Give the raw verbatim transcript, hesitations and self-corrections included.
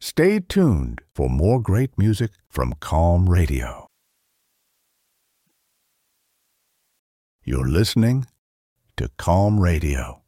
Stay tuned for more great music from Calm Radio. You're listening to Calm Radio.